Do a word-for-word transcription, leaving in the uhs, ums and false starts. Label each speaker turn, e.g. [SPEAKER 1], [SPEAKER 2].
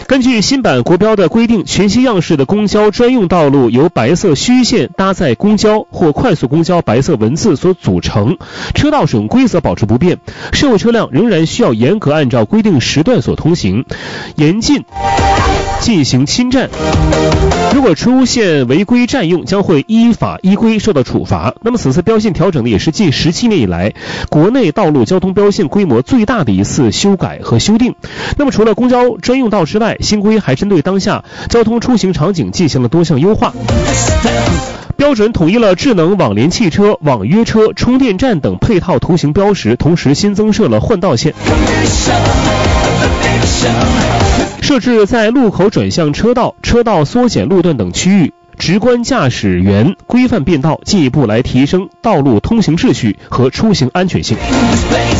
[SPEAKER 1] 根据新版国标的规定，全新样式的公交专用道路由白色虚线搭载公交或快速公交白色文字所组成，车道使用规则保持不变，社会车辆仍然需要严格按照规定时段所通行，严禁进行侵占。如果出现违规占用，将会依法依规受到处罚。那么此次标线调整呢，也是近十七年以来国内道路交通标线规模最大的一次修改和修订。那么除了公交专用道之外，新规还针对当下交通出行场景进行了多项优化。标准统一了智能网联汽车、网约车、充电站等配套图形标识，同时新增设了换道线，设置在路口转向车道、车道缩减路段等区域，直观驾驶员规范变道，进一步来提升道路通行秩序和出行安全性。